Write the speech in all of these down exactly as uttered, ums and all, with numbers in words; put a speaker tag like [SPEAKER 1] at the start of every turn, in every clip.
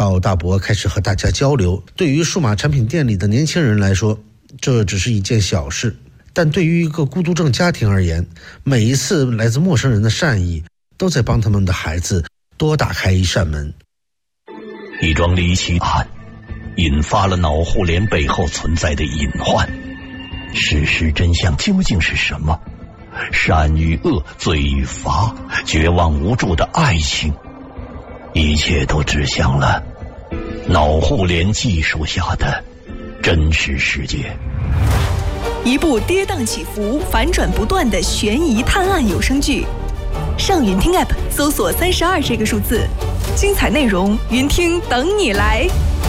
[SPEAKER 1] 到大伯开始和大家交流。对于数码产品店里的年轻人来说，这只是一件小事，但对于一个孤独症家庭而言，每一次来自陌生人的善意都在帮他们的孩子多打开一扇门。
[SPEAKER 2] 一桩离奇案引发了脑互联背后存在的隐患，事实真相究竟是什么？善与恶，罪与罚，绝望无助的爱情，一切都指向了脑互联技术下的真实世界。
[SPEAKER 3] 一部跌宕起伏、反转不断的悬疑探案有声剧，上云听 App 搜索三十二这个数字，精彩内容云听等你来。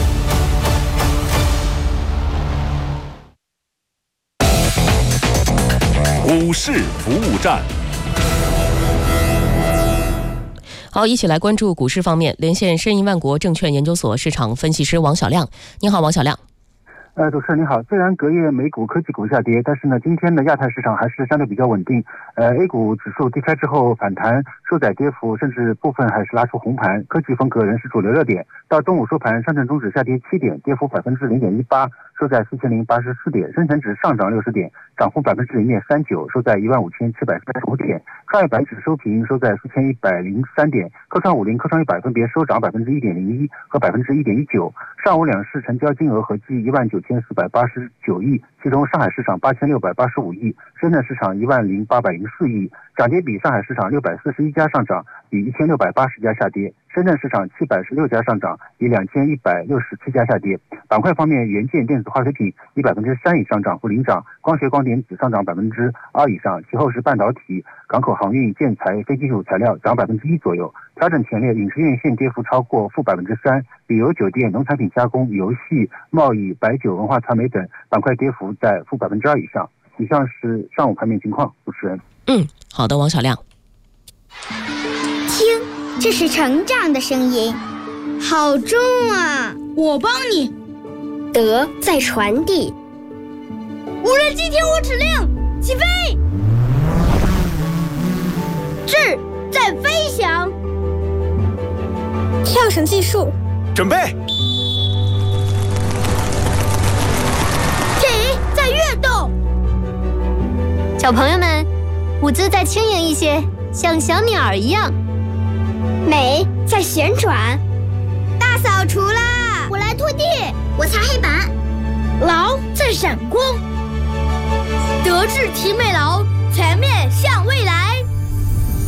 [SPEAKER 4] 股市服务站。
[SPEAKER 5] 好，一起来关注股市方面，连线申银万国证券研究所市场分析师王小亮。你好，王小亮。
[SPEAKER 6] 呃，主持人你好。虽然隔夜美股科技股下跌，但是呢，今天的亚太市场还是相对比较稳定。呃 ，A 股指数低开之后反弹，收窄跌幅，甚至部分还是拉出红盘。科技风格仍是主流热点。到中午收盘，上证综指下跌七点，跌幅百分之零点一八，收在四千零八十四点；深成指上涨六十点，涨幅百分之零点三九，收在一万五千七百三十五点。创业板指收平，收在四千一百零三点。科创五零、科创一百分别收涨百分之一点零一和百分之一点一九。上午两市成交金额合计一万九千四百八十九亿，其中上海市场八千六百八十五亿，深圳市场一万零八百零四亿。涨跌比：上海市场六百四十一家上涨，比一千六百八十家下跌；深圳市场七百十六家上涨，比两千一百六十七家下跌。板块方面，元件、电子、化学品以百分之三以上涨幅领涨，光学光电子上涨百分之二以上，其后是半导体、港口航运、建材、非金属材料涨百分之一左右。调整前列，影视院线跌幅超过负百分之三，旅游酒店、农产品加工、游戏、贸易、白酒、文化传媒等板块跌幅在负百分之二以上。以上是上午盘面情况，主持人。
[SPEAKER 5] 嗯，好的，王小亮。
[SPEAKER 7] 听，这是成长的声音，好重啊！
[SPEAKER 8] 我帮你。
[SPEAKER 7] 德在传递。
[SPEAKER 8] 无人机听我指令，起飞。智在飞翔。
[SPEAKER 7] 跳绳技术，
[SPEAKER 4] 准备。
[SPEAKER 8] 体在跃动。
[SPEAKER 9] 小朋友们，舞姿再轻盈一些，像小鸟一样。
[SPEAKER 7] 美在旋转。
[SPEAKER 8] 大扫除啦！
[SPEAKER 7] 我来拖地，我擦黑板。
[SPEAKER 8] 劳在闪光。德智体美劳，全面向未来。